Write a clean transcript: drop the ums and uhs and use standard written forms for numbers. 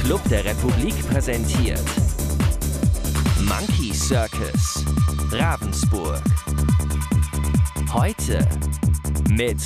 Club der Republik präsentiert Monkey Circus Ravensburg. Heute mit